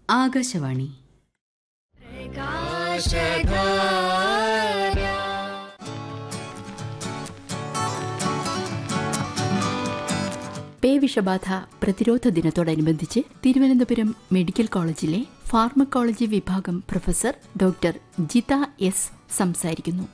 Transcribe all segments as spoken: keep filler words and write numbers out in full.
ആകാശവാണി. പേവിഷബാധ പ്രതിരോധ ദിനത്തോടനുബന്ധിച്ച് തിരുവനന്തപുരം മെഡിക്കൽ കോളേജിലെ ഫാർമക്കോളജി വിഭാഗം പ്രൊഫസർ ഡോക്ടർ ജിത എസ് സംസാരിക്കുന്നു.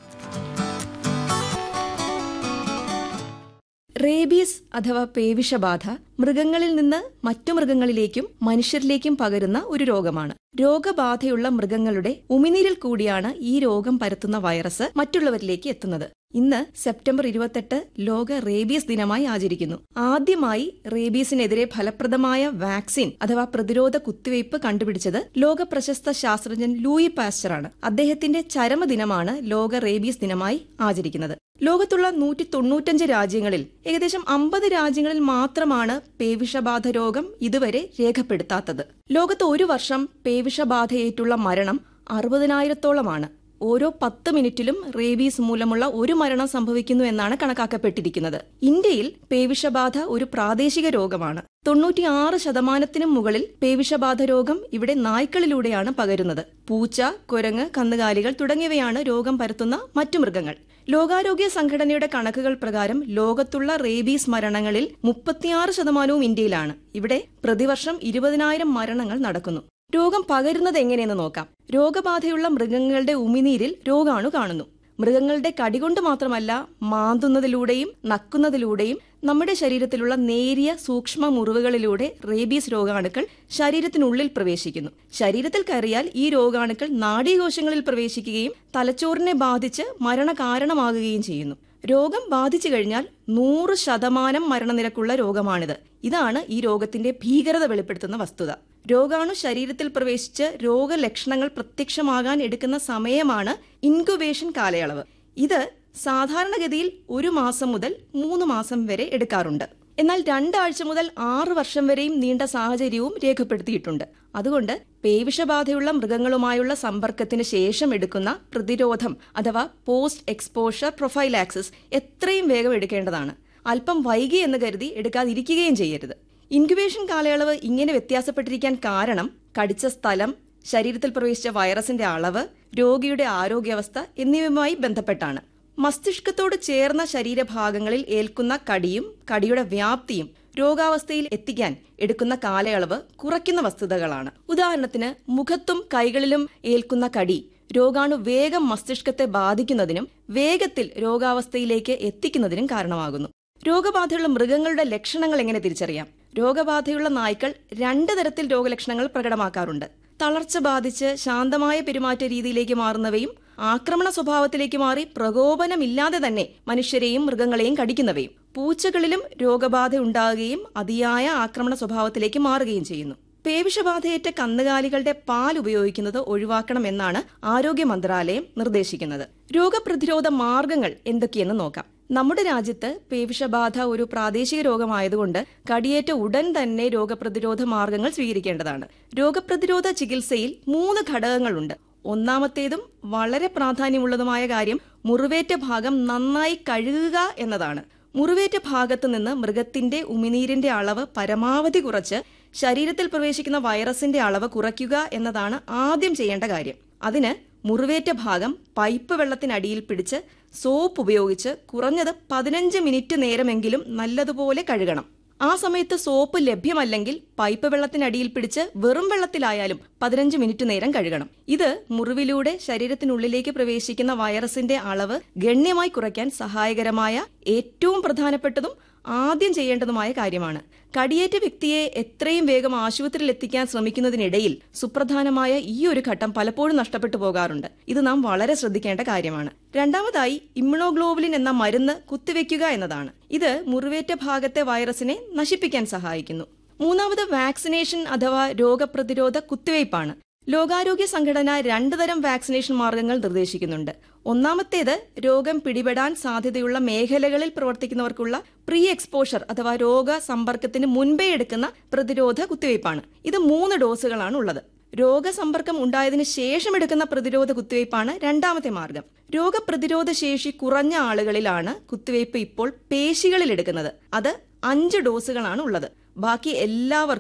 റേബീസ് അഥവാ പേവിഷബാധ മൃഗങ്ങളിൽ നിന്ന് മറ്റു മൃഗങ്ങളിലേക്കും മനുഷ്യരിലേക്കും പകരുന്ന ഒരു രോഗമാണ്. രോഗബാധയുള്ള മൃഗങ്ങളുടെ ഉമിനീരിൽ കൂടിയാണ് ഈ രോഗം പരത്തുന്ന വൈറസ് മറ്റുള്ളവരിലേക്ക് എത്തുന്നത്. ഇന്ന് സെപ്റ്റംബർ ഇരുപത്തെട്ട് ലോക റേബീസ് ദിനമായി ആചരിക്കുന്നു. ആദ്യമായി റേബീസിനെതിരെ ഫലപ്രദമായ വാക്സിൻ അഥവാ പ്രതിരോധ കുത്തിവയ്പ് കണ്ടുപിടിച്ചത് ലോക പ്രശസ്ത ശാസ്ത്രജ്ഞൻ ലൂയി പാസ്ചറാണ്. അദ്ദേഹത്തിന്റെ ചരമദിനമാണ് ലോക റേബീസ് ദിനമായി ആചരിക്കുന്നത്. ലോകത്തുള്ള നൂറ്റി തൊണ്ണൂറ്റഞ്ച് രാജ്യങ്ങളിൽ ഏകദേശം അമ്പത് രാജ്യങ്ങളിൽ മാത്രമാണ് പേവിഷബാധ രോഗം ഇതുവരെ രേഖപ്പെടുത്താത്തത്. ലോകത്ത് ഒരു വർഷം പേവിഷബാധയേറ്റുള്ള മരണം അറുപതിനായിരത്തോളമാണ്. ഓരോ പത്ത് മിനിറ്റിലും റേബീസ് മൂലമുള്ള ഒരു മരണം സംഭവിക്കുന്നു എന്നാണ് കണക്കാക്കപ്പെട്ടിരിക്കുന്നത്. ഇന്ത്യയിൽ പേവിഷബാധ ഒരു പ്രാദേശിക രോഗമാണ്. തൊണ്ണൂറ്റിയാറ് ശതമാനത്തിനും മുകളിൽ പേവിഷബാധ രോഗം ഇവിടെ നായ്ക്കളിലൂടെയാണ് പകരുന്നത്. പൂച്ച, കുരങ്ങ്, കന്നുകാലികൾ തുടങ്ങിയവയാണ് രോഗം പരത്തുന്ന മറ്റു മൃഗങ്ങൾ. ലോകാരോഗ്യ സംഘടനയുടെ കണക്കുകൾ പ്രകാരം ലോകത്തുള്ള റേബീസ് മരണങ്ങളിൽ മുപ്പത്തിയാറ് ശതമാനവും ഇന്ത്യയിലാണ്. ഇവിടെ പ്രതിവർഷം ഇരുപതിനായിരം മരണങ്ങൾ നടക്കുന്നു. രോഗം പകരുന്നത് എങ്ങനെയെന്ന് നോക്കാം. രോഗബാധയുള്ള മൃഗങ്ങളുടെ ഉമിനീരിൽ രോഗാണു കാണുന്നു. മൃഗങ്ങളുടെ കടികൊണ്ട് മാത്രമല്ല, മാന്തുന്നതിലൂടെയും നക്കുന്നതിലൂടെയും നമ്മുടെ ശരീരത്തിലുള്ള നേരിയ സൂക്ഷ്മ മുറിവുകളിലൂടെ റേബീസ് രോഗാണുക്കൾ ശരീരത്തിനുള്ളിൽ പ്രവേശിക്കുന്നു. ശരീരത്തിൽ കയറിയാൽ ഈ രോഗാണുക്കൾ നാഡീകോശങ്ങളിൽ പ്രവേശിക്കുകയും തലച്ചോറിനെ ബാധിച്ച് മരണകാരണമാകുകയും ചെയ്യുന്നു. രോഗം ബാധിച്ചു കഴിഞ്ഞാൽ നൂറ് ശതമാനം മരണനിരക്കുള്ള രോഗമാണിത്. ഇതാണ് ഈ രോഗത്തിന്റെ ഭീകരത വെളിപ്പെടുത്തുന്ന വസ്തുത. രോഗാണു ശരീരത്തിൽ പ്രവേശിച്ച് രോഗലക്ഷണങ്ങൾ പ്രത്യക്ഷമാകാൻ എടുക്കുന്ന സമയമാണ് ഇൻക്യുബേഷൻ കാലയളവ്. ഇത് സാധാരണഗതിയിൽ ഒരു മാസം മുതൽ മൂന്ന് മാസം വരെ എടുക്കാറുണ്ട്. എന്നാൽ രണ്ടാഴ്ച മുതൽ ആറ് വർഷം വരെയും നീണ്ട സാഹചര്യവും രേഖപ്പെടുത്തിയിട്ടുണ്ട്. അതുകൊണ്ട് പേവിഷബാധയുള്ള മൃഗങ്ങളുമായുള്ള സമ്പർക്കത്തിന് ശേഷം എടുക്കുന്ന പ്രതിരോധം അഥവാ പോസ്റ്റ് എക്സ്പോഷർ പ്രൊഫൈലാക്സിസ് എത്രയും വേഗം എടുക്കേണ്ടതാണ്. അല്പം വൈകി എന്ന് കരുതി എടുക്കാതിരിക്കുകയും ചെയ്യരുത്. ഇൻക്യുബേഷൻ കാലയളവ് ഇങ്ങനെ വ്യത്യാസപ്പെട്ടിരിക്കാൻ കാരണം കടിച്ച സ്ഥലം, ശരീരത്തിൽ പ്രവേശിച്ച വൈറസിന്റെ അളവ്, രോഗിയുടെ ആരോഗ്യാവസ്ഥ എന്നിവയുമായി ബന്ധപ്പെട്ടാണ്. മസ്തിഷ്കത്തോട് ചേർന്ന ശരീരഭാഗങ്ങളിൽ ഏൽക്കുന്ന കടിയും കടിയുടെ വ്യാപ്തിയും രോഗാവസ്ഥയിൽ എത്തിക്കാൻ എടുക്കുന്ന കാലയളവ് കുറയ്ക്കുന്ന വസ്തുതകളാണ്. ഉദാഹരണത്തിന്, മുഖത്തും കൈകളിലും ഏൽക്കുന്ന കടി രോഗാണു വേഗം മസ്തിഷ്കത്തെ ബാധിക്കുന്നതിനും വേഗത്തിൽ രോഗാവസ്ഥയിലേക്ക് എത്തിക്കുന്നതിനും കാരണമാകുന്നു. രോഗബാധയുള്ള മൃഗങ്ങളുടെ ലക്ഷണങ്ങൾ എങ്ങനെ തിരിച്ചറിയാം? രോഗബാധയുള്ള നായ്ക്കൾ രണ്ട് തരത്തിൽ രോഗലക്ഷണങ്ങൾ പ്രകടമാക്കാറുണ്ട്. തളർച്ച ബാധിച്ച് ശാന്തമായ പെരുമാറ്റ രീതിയിലേക്ക് മാറുന്നവയും ആക്രമണ സ്വഭാവത്തിലേക്ക് മാറി പ്രകോപനമില്ലാതെ തന്നെ മനുഷ്യരെയും മൃഗങ്ങളെയും കടിക്കുന്നവയും. പൂച്ചകളിലും രോഗബാധ ഉണ്ടാകുകയും അതിയായ ആക്രമണ സ്വഭാവത്തിലേക്ക് മാറുകയും ചെയ്യുന്നു. പേവിഷബാധയേറ്റ കന്നുകാലികളുടെ പാൽ ഉപയോഗിക്കുന്നത് ഒഴിവാക്കണമെന്നാണ് ആരോഗ്യ മന്ത്രാലയം നിർദ്ദേശിക്കുന്നത്. രോഗപ്രതിരോധ മാർഗങ്ങൾ എന്തൊക്കെയെന്ന് നോക്കാം. നമ്മുടെ രാജ്യത്ത് പേവിഷബാധ ഒരു പ്രാദേശിക രോഗമായതുകൊണ്ട് കടിയേറ്റ ഉടൻ തന്നെ രോഗപ്രതിരോധ മാർഗങ്ങൾ സ്വീകരിക്കേണ്ടതാണ്. രോഗപ്രതിരോധ ചികിത്സയിൽ മൂന്ന് ഘടകങ്ങളുണ്ട്. ഒന്നാമത്തേതും വളരെ പ്രാധാന്യമുള്ളതുമായ കാര്യം മുറിവേറ്റ ഭാഗം നന്നായി കഴുകുക എന്നതാണ്. മുറിവേറ്റ ഭാഗത്ത് നിന്ന് മൃഗത്തിന്റെ ഉമിനീരിന്റെ അളവ് പരമാവധി കുറച്ച് ശരീരത്തിൽ പ്രവേശിക്കുന്ന വൈറസിന്റെ അളവ് കുറയ്ക്കുക എന്നതാണ് ആദ്യം ചെയ്യേണ്ട കാര്യം. അതിന് മുറിവേറ്റ ഭാഗം പൈപ്പ് വെള്ളത്തിനടിയിൽ പിടിച്ച് സോപ്പ് ഉപയോഗിച്ച് കുറഞ്ഞത് പതിനഞ്ച് മിനിറ്റ് നേരമെങ്കിലും നല്ലതുപോലെ കഴുകണം. ആ സമയത്ത് സോപ്പ് ലഭ്യമല്ലെങ്കിൽ പൈപ്പ് വെള്ളത്തിനടിയിൽ പിടിച്ച് വെറും വെള്ളത്തിലായാലും പതിനഞ്ച് മിനിറ്റ് നേരം കഴുകണം. ഇത് മുറിവിലൂടെ ശരീരത്തിനുള്ളിലേക്ക് പ്രവേശിക്കുന്ന വൈറസിന്റെ അളവ് ഗണ്യമായി കുറയ്ക്കാൻ സഹായകരമായ ഏറ്റവും പ്രധാനപ്പെട്ടതും ആദ്യം ചെയ്യേണ്ടതുമായ കാര്യമാണ്. കടിയേറ്റ വ്യക്തിയെ എത്രയും വേഗം ആശുപത്രിയിൽ എത്തിക്കാൻ ശ്രമിക്കുന്നതിനിടയിൽ സുപ്രധാനമായ ഈ ഒരു ഘട്ടം പലപ്പോഴും നഷ്ടപ്പെട്ടു പോകാറുണ്ട്. ഇത് നാം വളരെ ശ്രദ്ധിക്കേണ്ട കാര്യമാണ്. രണ്ടാമതായി, ഇമ്മ്യൂണോഗ്ലോബുലിൻ എന്ന മരുന്ന് കുത്തിവെക്കുക എന്നതാണ്. ഇത് മുറിവേറ്റ ഭാഗത്തെ വൈറസിനെ നശിപ്പിക്കാൻ സഹായിക്കുന്നു. മൂന്നാമത് വാക്സിനേഷൻ അഥവാ രോഗപ്രതിരോധ കുത്തിവയ്പ്പാണ്. ലോകാരോഗ്യ സംഘടന രണ്ടു തരം വാക്സിനേഷൻ മാർഗങ്ങൾ നിർദ്ദേശിക്കുന്നുണ്ട്. ഒന്നാമത്തേത് രോഗം പിടിപെടാൻ സാധ്യതയുള്ള മേഖലകളിൽ പ്രവർത്തിക്കുന്നവർക്കുള്ള പ്രീ എക്സ്പോഷർ അഥവാ രോഗ സമ്പർക്കത്തിന് മുൻപേ എടുക്കുന്ന പ്രതിരോധ കുത്തിവയ്പ്പാണ്. ഇത് മൂന്ന് ഡോസുകളാണ് ഉള്ളത്. രോഗസമ്പർക്കം ഉണ്ടായതിനു ശേഷം എടുക്കുന്ന പ്രതിരോധ കുത്തിവയ്പ്പാണ് രണ്ടാമത്തെ മാർഗം. രോഗപ്രതിരോധ ശേഷി കുറഞ്ഞ ആളുകളിലാണ് കുത്തിവയ്പ്പ് ഇപ്പോൾ പേശികളിൽ എടുക്കുന്നത്. അത് അഞ്ച് ഡോസുകളാണ് ഉള്ളത്. ബാക്കി എല്ലാവർക്കും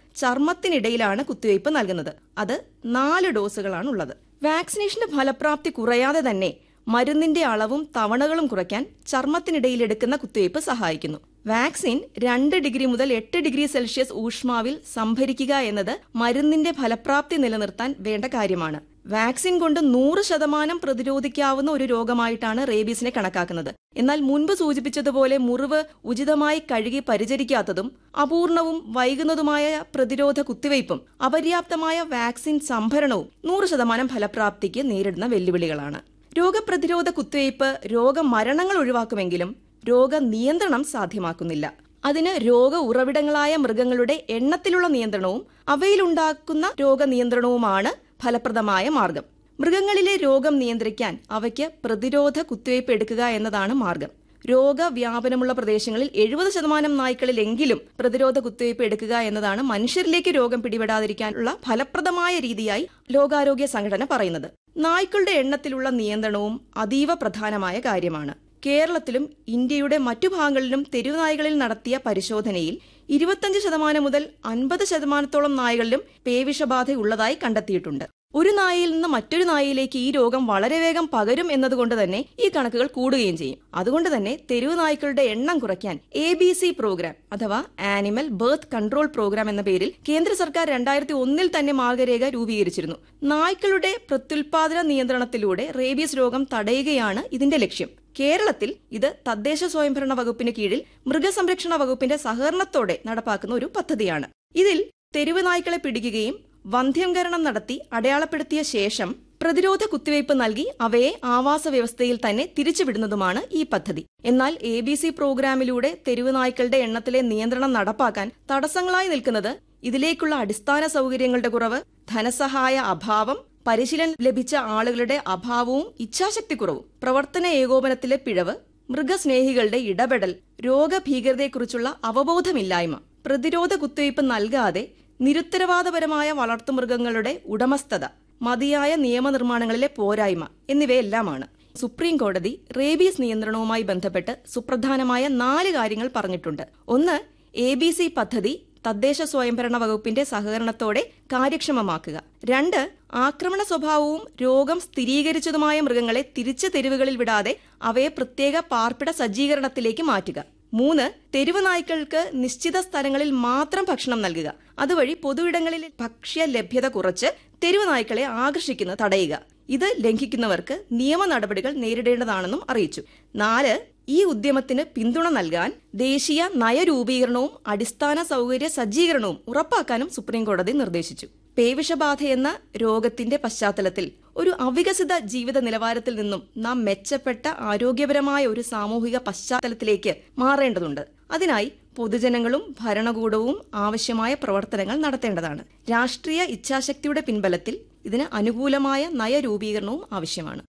ചർമ്മത്തിനിടയിലാണ് കുത്തിവയ്പ് നൽകുന്നത്. അത് നാല് ഡോസുകളാണ് ഉള്ളത്. വാക്സിനേഷന്റെ ഫലപ്രാപ്തി കുറയാതെ തന്നെ മരുന്നിന്റെ അളവും തവണകളും കുറയ്ക്കാൻ ചർമ്മത്തിനിടയിൽ എടുക്കുന്ന കുത്തിവയ്പ് സഹായിക്കുന്നു. വാക്സിൻ രണ്ട് ഡിഗ്രി മുതൽ എട്ട് ഡിഗ്രി സെൽഷ്യസ് ഊഷ്മാവിൽ സംഭരിക്കുക എന്നത് മരുന്നിന്റെ ഫലപ്രാപ്തി നിലനിർത്താൻ വേണ്ട കാര്യമാണ്. വാക്സിൻ കൊണ്ട് നൂറ് ശതമാനം പ്രതിരോധിക്കാവുന്ന ഒരു രോഗമായിട്ടാണ് റേബീസിനെ കണക്കാക്കുന്നത്. എന്നാൽ മുൻപ് സൂചിപ്പിച്ചതുപോലെ മുറിവ് ഉചിതമായി കഴുകി പരിചരിക്കാത്തതും അപൂർണവും വൈകുന്നതുമായ പ്രതിരോധ കുത്തിവയ്പും അപര്യാപ്തമായ വാക്സിൻ സംഭരണവും നൂറ് ശതമാനം ഫലപ്രാപ്തിക്ക് നേരിടുന്ന വെല്ലുവിളികളാണ്. രോഗപ്രതിരോധ കുത്തിവയ്പ് രോഗമരണങ്ങൾ ഒഴിവാക്കുമെങ്കിലും രോഗനിയന്ത്രണം സാധ്യമാക്കുന്നില്ല. അതിന് രോഗ ഉറവിടങ്ങളായ മൃഗങ്ങളുടെ എണ്ണത്തിലുള്ള നിയന്ത്രണവും അവയിലുണ്ടാക്കുന്ന രോഗനിയന്ത്രണവുമാണ് ഫലപ്രദമായ മാർഗം. മൃഗങ്ങളിലെ രോഗം നിയന്ത്രിക്കാൻ അവയ്ക്ക് പ്രതിരോധ കുത്തിവയ്പ് എടുക്കുക എന്നതാണ് മാർഗം. രോഗവ്യാപനമുള്ള പ്രദേശങ്ങളിൽ എഴുപത് ശതമാനം നായ്ക്കളിലെങ്കിലും പ്രതിരോധ കുത്തിവയ്പ് എടുക്കുക എന്നതാണ് മനുഷ്യരിലേക്ക് രോഗം പിടിപെടാതിരിക്കാനുള്ള ഫലപ്രദമായ രീതിയായി ലോകാരോഗ്യ സംഘടന പറയുന്നത്. നായ്ക്കളുടെ എണ്ണത്തിലുള്ള നിയന്ത്രണവും അതീവ പ്രധാനമായ കാര്യമാണ്. കേരളത്തിലും ഇന്ത്യയുടെ മറ്റു ഭാഗങ്ങളിലും തെരുവുനായ്കളിൽ നടത്തിയ പരിശോധനയിൽ ഇരുപത്തഞ്ച് ശതമാനം മുതൽ അൻപത് ശതമാനത്തോളം നായകളിലും പേവിഷബാധയുള്ളതായി കണ്ടെത്തിയിട്ടുണ്ട്. ഒരു നായയിൽ നിന്ന് മറ്റൊരു നായയിലേക്ക് ഈ രോഗം വളരെ വേഗം പകരും എന്നതുകൊണ്ട് തന്നെ ഈ കണക്കുകൾ കൂടുകയും ചെയ്യും. അതുകൊണ്ട് തന്നെ തെരുവ് നായ്ക്കളുടെ എണ്ണം കുറയ്ക്കാൻ എ ബി സി പ്രോഗ്രാം അഥവാ ആനിമൽ ബർത്ത് കൺട്രോൾ പ്രോഗ്രാം എന്ന പേരിൽ കേന്ദ്ര സർക്കാർ രണ്ടായിരത്തി ഒന്നിൽ തന്നെ മാർഗരേഖ രൂപീകരിച്ചിരുന്നു. നായ്ക്കളുടെ പ്രത്യുൽപാദന നിയന്ത്രണത്തിലൂടെ റേബീസ് രോഗം തടയുകയാണ് ഇതിന്റെ ലക്ഷ്യം. കേരളത്തിൽ ഇത് തദ്ദേശ സ്വയംഭരണ വകുപ്പിന് കീഴിൽ മൃഗസംരക്ഷണ വകുപ്പിന്റെ സഹകരണത്തോടെ നടപ്പാക്കുന്ന ഒരു പദ്ധതിയാണ്. ഇതിൽ തെരുവ് നായ്ക്കളെ പിടിക്കുകയും വന്ധ്യംകരണം നടത്തി അടയാളപ്പെടുത്തിയ ശേഷം പ്രതിരോധ കുത്തിവയ്പ് നൽകി അവയെ ആവാസ വ്യവസ്ഥയിൽ തന്നെ തിരിച്ചുവിടുന്നതുമാണ് ഈ പദ്ധതി. എന്നാൽ എ ബി സി പ്രോഗ്രാമിലൂടെ തെരുവ് നായ്ക്കളുടെ എണ്ണത്തിലെ നിയന്ത്രണം നടപ്പാക്കാൻ തടസ്സങ്ങളായി നിൽക്കുന്നത് ഇതിലേക്കുള്ള അടിസ്ഥാന സൗകര്യങ്ങളുടെ കുറവ്, ധനസഹായ അഭാവം, പരിശീലനം ലഭിച്ച ആളുകളുടെ അഭാവവും ഇച്ഛാശക്തി കുറവും, പ്രവർത്തന ഏകോപനത്തിലെ പിഴവ്, മൃഗസ്നേഹികളുടെ ഇടപെടൽ, രോഗഭീകരതയെക്കുറിച്ചുള്ള അവബോധമില്ലായ്മ, പ്രതിരോധ കുത്തിവയ്പ് നൽകാതെ നിരുത്തരവാദപരമായ വളർത്തുമൃഗങ്ങളുടെ ഉടമസ്ഥത, മതിയായ നിയമനിർമ്മാണങ്ങളിലെ പോരായ്മ എന്നിവയെല്ലാമാണ്. സുപ്രീം കോടതി റേബീസ് നിയന്ത്രണവുമായി ബന്ധപ്പെട്ട് സുപ്രധാനമായ നാല് കാര്യങ്ങൾ പറഞ്ഞിട്ടുണ്ട്. ഒന്ന്, എ ബി സി പദ്ധതി തദ്ദേശ സ്വയംഭരണ വകുപ്പിന്റെ സഹകരണത്തോടെ കാര്യക്ഷമമാക്കുക. രണ്ട്, ആക്രമണ സ്വഭാവവും രോഗം സ്ഥിരീകരിച്ചതുമായ മൃഗങ്ങളെ തിരിച്ച് തെരുവുകളിൽ വിടാതെ അവയെ പ്രത്യേക പാർപ്പിട സജ്ജീകരണത്തിലേക്ക് മാറ്റുക. മൂന്ന്, തെരുവ് നായ്ക്കൾക്ക് നിശ്ചിത സ്ഥലങ്ങളിൽ മാത്രം ഭക്ഷണം നൽകുക. അതുവഴി പൊതുയിടങ്ങളിൽ ഭക്ഷ്യ ലഭ്യത കുറച്ച് തെരുവ് നായ്ക്കളെ ആകർഷിക്കുന്നത് തടയുക. ഇത് ലംഘിക്കുന്നവർക്ക് നിയമ നടപടികൾ നേരിടേണ്ടതാണെന്നും അറിയിച്ചു. നാല്, ഈ ഉദ്യമത്തിന് പിന്തുണ നൽകാൻ ദേശീയ നയരൂപീകരണവും അടിസ്ഥാന സൗകര്യ സജ്ജീകരണവും ഉറപ്പാക്കാനും സുപ്രീംകോടതി നിർദ്ദേശിച്ചു. പേവിഷബാധ എന്ന രോഗത്തിന്റെ പശ്ചാത്തലത്തിൽ ഒരു അവികസിത ജീവിത നിലവാരത്തിൽ നിന്നും നാം മെച്ചപ്പെട്ട ആരോഗ്യപരമായ ഒരു സാമൂഹിക പശ്ചാത്തലത്തിലേക്ക് മാറേണ്ടതുണ്ട്. അതിനായി പൊതുജനങ്ങളും ഭരണകൂടവും ആവശ്യമായ പ്രവർത്തനങ്ങൾ നടത്തേണ്ടതാണ്. രാഷ്ട്രീയ ഇച്ഛാശക്തിയുടെ പിൻബലത്തിൽ ഇതിന് അനുകൂലമായ നയരൂപീകരണവും ആവശ്യമാണ്.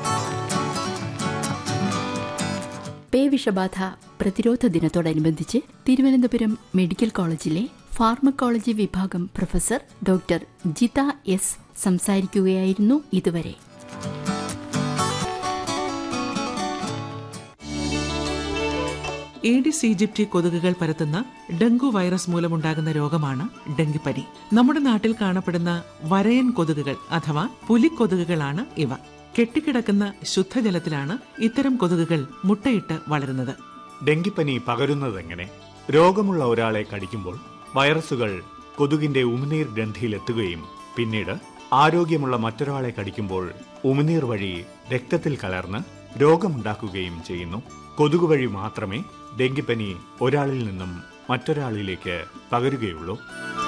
പേവിഷബാധ പ്രതിരോധ ദിനത്തോടനുബന്ധിച്ച് തിരുവനന്തപുരം മെഡിക്കൽ കോളേജിലെ ഫാർമക്കോളജി വിഭാഗം പ്രൊഫസർ ഡോക്ടർ ജിത എസ് സംസാരിക്കുകയായിരുന്നു ഇതുവരെ. ഏഡിസ് ഈജിപ്തി കൊതുകുകൾ പരത്തുന്ന ഡെങ്കു വൈറസ് മൂലമുണ്ടാകുന്ന രോഗമാണ് ഡെങ്കിപ്പനി. നമ്മുടെ നാട്ടിൽ കാണപ്പെടുന്ന വരയൻ കൊതുകുകൾ അഥവാ പുലിക്കൊതുകുകളാണ് ഇവ. കെട്ടിക്കിടക്കുന്ന ശുദ്ധജലത്തിലാണ് ഇത്തരം കൊതുകുകൾ മുട്ടയിട്ട് വളരുന്നത്. ഡെങ്കിപ്പനി പകരുന്നതെങ്ങനെ? രോഗമുള്ള ഒരാളെ കടിക്കുമ്പോൾ വൈറസുകൾ കൊതുകിന്റെ ഉമിനീർ ഗ്രന്ഥിയിലെത്തുകയും പിന്നീട് ആരോഗ്യമുള്ള മറ്റൊരാളെ കടിക്കുമ്പോൾ ഉമിനീർ വഴി രക്തത്തിൽ കലർന്ന് രോഗമുണ്ടാക്കുകയും ചെയ്യുന്നു. കൊതുക് വഴി മാത്രമേ ഡെങ്കിപ്പനി ഒരാളിൽ നിന്നും മറ്റൊരാളിലേക്ക് പകരുകയുള്ളൂ.